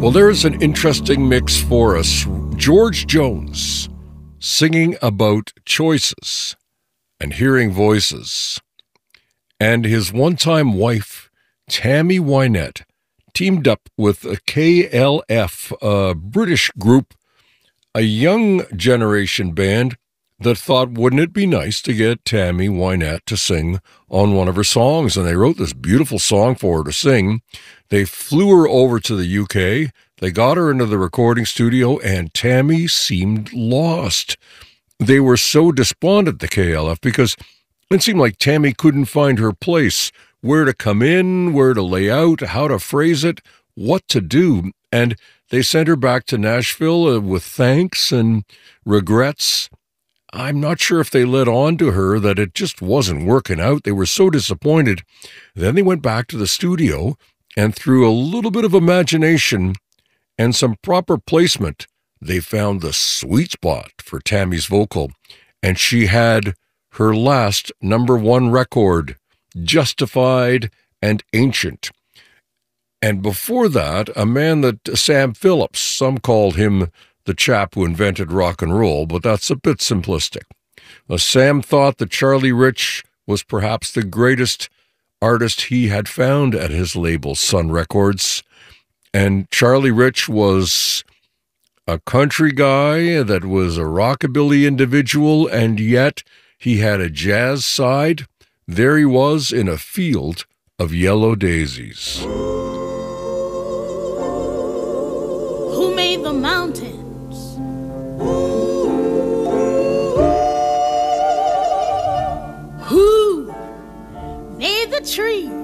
Well, there's an interesting mix for us. George Jones singing about choices and hearing voices. And his one-time wife, Tammy Wynette, teamed up with a KLF, a British group, a young generation band that thought, wouldn't it be nice to get Tammy Wynette to sing on one of her songs? And they wrote this beautiful song for her to sing. They flew her over to the UK. They got her into the recording studio, and Tammy seemed lost. They were so despondent, the KLF, because it seemed like Tammy couldn't find her place, where to come in, where to lay out, how to phrase it, what to do. And they sent her back to Nashville with thanks and regrets. I'm not sure if they let on to her that it just wasn't working out. They were so disappointed. Then they went back to the studio, and through a little bit of imagination and some proper placement, they found the sweet spot for Tammy's vocal, and she had her last #1 record, Justified and Ancient. And before that, a man that Sam Phillips, some called him the chap who invented rock and roll, but that's a bit simplistic. Sam thought that Charlie Rich was perhaps the greatest artist he had found at his label, Sun Records. And Charlie Rich was a country guy that was a rockabilly individual, and yet he had a jazz side. There he was in a field of yellow daisies. Who made the mountains? Who made the trees?